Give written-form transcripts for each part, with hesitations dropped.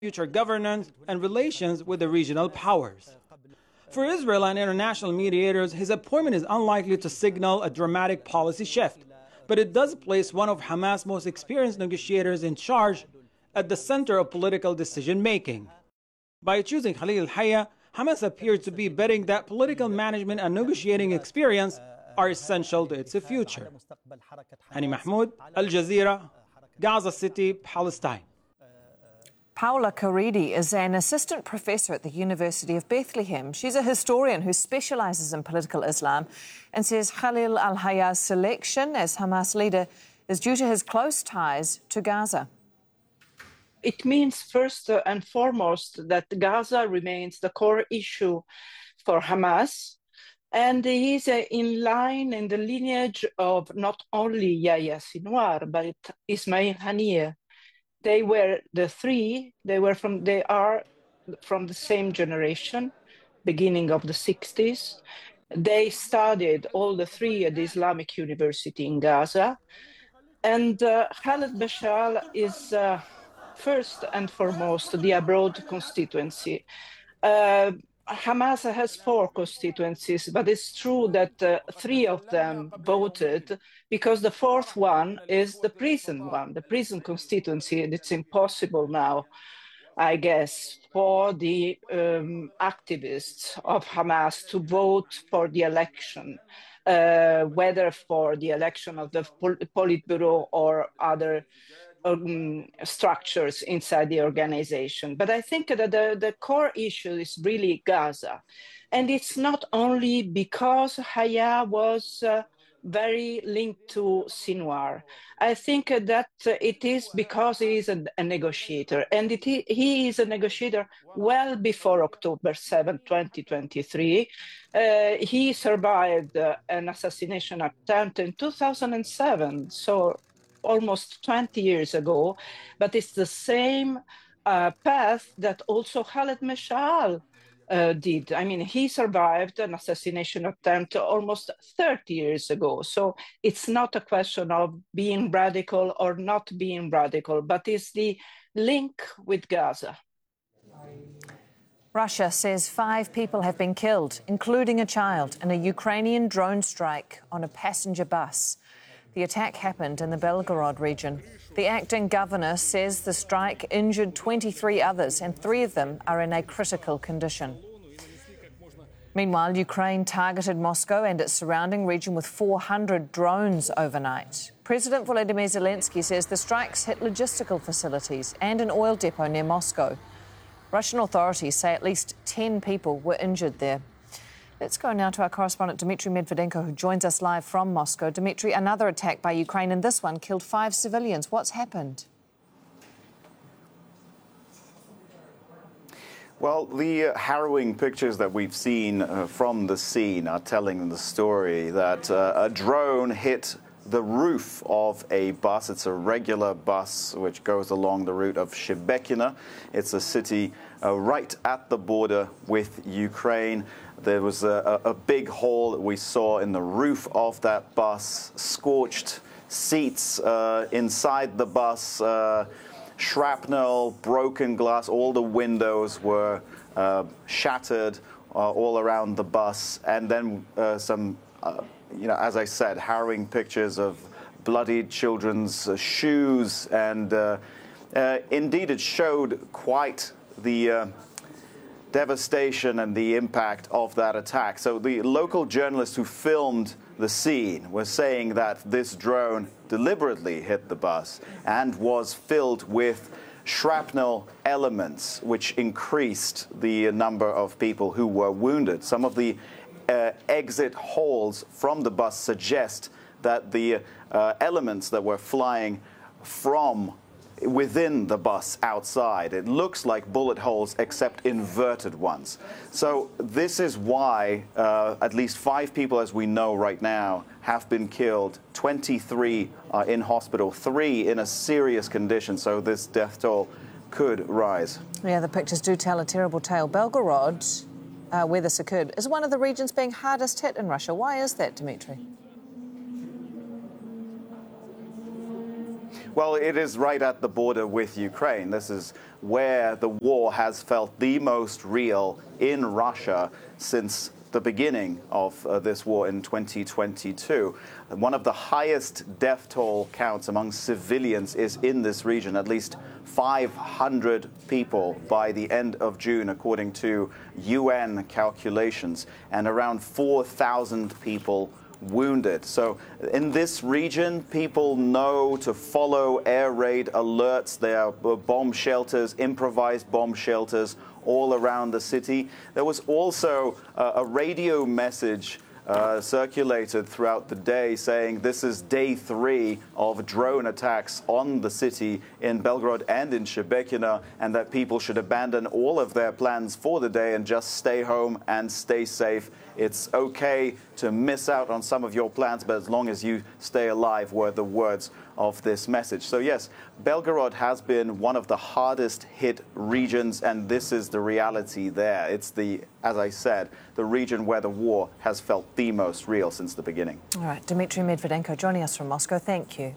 future governance and relations with the regional powers. For Israel and international mediators, his appointment is unlikely to signal a dramatic policy shift, but it does place one of Hamas' most experienced negotiators in charge at the center of political decision-making. By choosing Khalil al-Hayya, Hamas appears to be betting that political management and negotiating experience are essential to its future. Hani Mahmoud, Al Jazeera, Gaza City, Palestine. Paula Caridi is an assistant professor at the University of Bethlehem. She's a historian who specialises in political Islam and says Khalil al-Hayya's selection as Hamas leader is due to his close ties to Gaza. It means first and foremost that Gaza remains the core issue for Hamas, and he is in line in the lineage of not only Yahya Sinwar but Ismail Haniyeh. They are from the same generation, beginning of the 60s. They studied all the three at the Islamic University in Gaza. And Khaled Bashal is first and foremost the abroad constituency. Hamas has 4 constituencies, but it's true that 3 of them voted because the 4th one is the prison constituency, and it's impossible now, I guess, for the activists of Hamas to vote for the election, whether for the election of the Politburo or other structures inside the organization. But I think that the core issue is really Gaza. And it's not only because Hayya was very linked to Sinwar. I think that it is because he is a negotiator. And he is a negotiator well before October 7, 2023. He survived an assassination attempt in 2007. So almost 20 years ago, but it's the same path that also Khaled Mashal did. I mean, he survived an assassination attempt almost 30 years ago. So it's not a question of being radical or not being radical, but it's the link with Gaza. Russia says 5 people have been killed, including a child, in a Ukrainian drone strike on a passenger bus. The attack happened in the Belgorod region. The acting governor says the strike injured 23 others and 3 of them are in a critical condition. Meanwhile, Ukraine targeted Moscow and its surrounding region with 400 drones overnight. President Volodymyr Zelensky says the strikes hit logistical facilities and an oil depot near Moscow. Russian authorities say at least 10 people were injured there. Let's go now to our correspondent Dmitry Medvedenko, who joins us live from Moscow. Dmitry, another attack by Ukraine, and this one killed 5 civilians. What's happened? Well, the harrowing pictures that we've seen from the scene are telling the story that a drone hit the roof of a bus. It's a regular bus which goes along the route of Shebekina. It's a city right at the border with Ukraine. There was a big hole that we saw in the roof of that bus, scorched seats inside the bus, shrapnel, broken glass. All the windows were shattered all around the bus. And then some, as I said, harrowing pictures of bloodied children's shoes. And indeed, it showed quite the devastation and the impact of that attack. So the local journalists who filmed the scene were saying that this drone deliberately hit the bus and was filled with shrapnel elements, which increased the number of people who were wounded. Some of the exit holes from the bus suggest that the elements that were flying from within the bus outside, it looks like bullet holes except inverted ones. So this is why at least 5 people, as we know right now, have been killed. 23 are in hospital, 3 in a serious condition. So this death toll could rise. Yeah, the pictures do tell a terrible tale. Belgorod, where this occurred, is one of the regions being hardest hit in Russia. Why is that, Dmitry? Well, it is right at the border with Ukraine. This is where the war has felt the most real in Russia since the beginning of this war in 2022. One of the highest death toll counts among civilians is in this region, at least 500 people by the end of June, according to UN calculations, and around 4,000 people wounded. So in this region, people know to follow air raid alerts. There are bomb shelters, improvised bomb shelters all around the city. There was also a radio message circulated throughout the day saying this is day 3 of drone attacks on the city in Belgorod and in Shebekina, and that people should abandon all of their plans for the day and just stay home and stay safe. It's okay to miss out on some of your plans, but as long as you stay alive, were the words of this message. So yes, Belgorod has been one of the hardest hit regions, and this is the reality there. It's as I said, the region where the war has felt the most real since the beginning. All right, Dmitry Medvedenko joining us from Moscow. Thank you.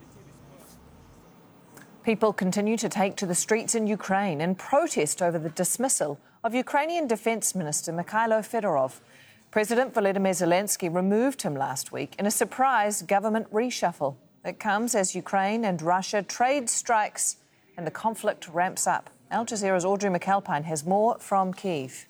People continue to take to the streets in Ukraine in protest over the dismissal of Ukrainian Defence Minister Mikhailo Fedorov. President Volodymyr Zelensky removed him last week in a surprise government reshuffle. It comes as Ukraine and Russia trade strikes and the conflict ramps up. Al Jazeera's Audrey McAlpine has more from Kyiv.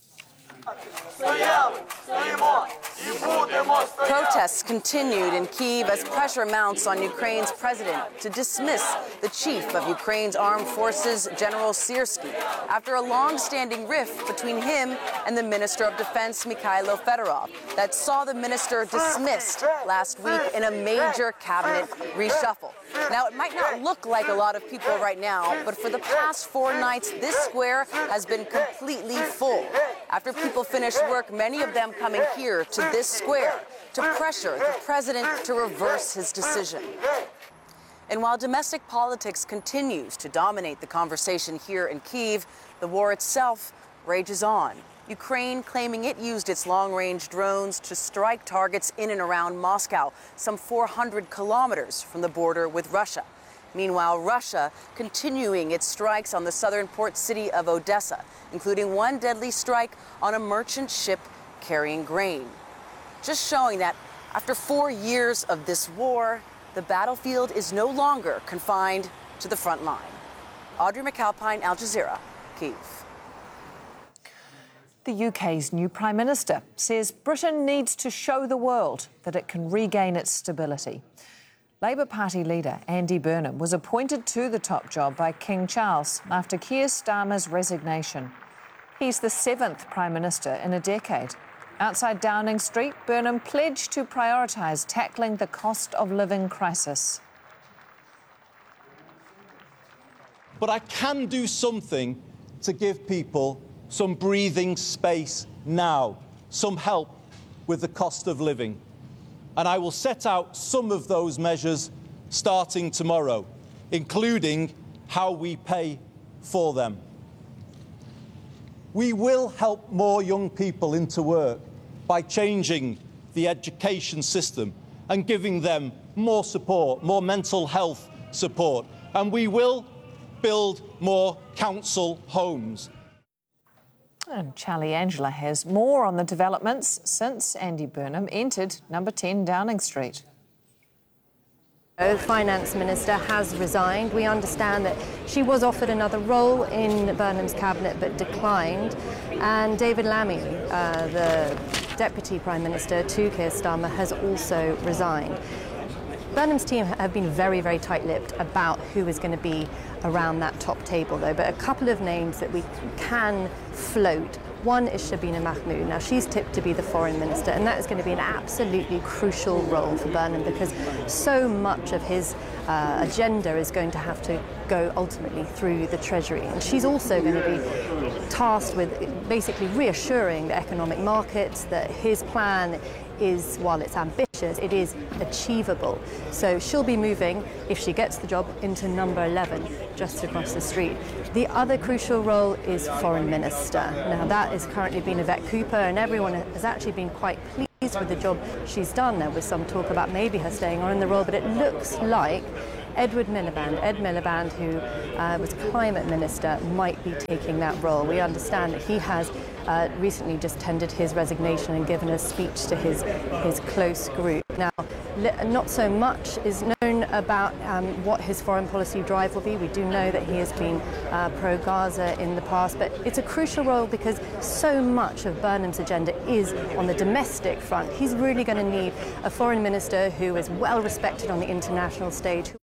Protests continued in Kyiv as pressure mounts on Ukraine's president to dismiss the chief of Ukraine's armed forces, General Syrskyi, after a long-standing rift between him and the Minister of Defense, Mikhailo Fedorov, that saw the minister dismissed last week in a major cabinet reshuffle. Now, it might not look like a lot of people right now, but for the past 4 nights, this square has been completely full. After people finish work, many of them coming here to this square to pressure the president to reverse his decision. And while domestic politics continues to dominate the conversation here in Kyiv, the war itself rages on. Ukraine claiming it used its long-range drones to strike targets in and around Moscow, some 400 kilometers from the border with Russia. Meanwhile, Russia continuing its strikes on the southern port city of Odessa, including one deadly strike on a merchant ship carrying grain. Just showing that after 4 years of this war, the battlefield is no longer confined to the front line. Audrey McAlpine, Al Jazeera, Kyiv. The UK's new Prime Minister says Britain needs to show the world that it can regain its stability. Labour Party leader Andy Burnham was appointed to the top job by King Charles after Keir Starmer's resignation. He's the 7th Prime Minister in a decade. Outside Downing Street, Burnham pledged to prioritise tackling the cost of living crisis. But I can do something to give people some breathing space now, some help with the cost of living. And I will set out some of those measures starting tomorrow, including how we pay for them. We will help more young people into work by changing the education system and giving them more support, more mental health support. And we will build more council homes. And Charlie Angela has more on the developments since Andy Burnham entered number 10 Downing Street. The Finance Minister has resigned. We understand that she was offered another role in Burnham's cabinet but declined. And David Lammy, the Deputy Prime Minister to Keir Starmer, has also resigned. Burnham's team have been very, very tight-lipped about who is going to be around that top table, though. But a couple of names that we can float. One is Shabina Mahmood. Now, she's tipped to be the Foreign Minister, and that is going to be an absolutely crucial role for Burnham because so much of his agenda is going to have to go ultimately through the Treasury. And she's also going to be tasked with basically reassuring the economic markets that his plan is, while it's ambitious, it is achievable. So she'll be moving, if she gets the job, into number 11, just across the street. The other crucial role is Foreign Minister. Now, that is currently being Yvette Cooper, and everyone has actually been quite pleased with the job she's done. There was some talk about maybe her staying on in the role, but it looks like Edward Miliband, Ed Miliband, who was climate minister, might be taking that role. We understand that he has recently just tendered his resignation and given a speech to his close group. Now, not so much is known about what his foreign policy drive will be. We do know that he has been pro-Gaza in the past, but it's a crucial role because so much of Burnham's agenda is on the domestic front. He's really going to need a foreign minister who is well respected on the international stage.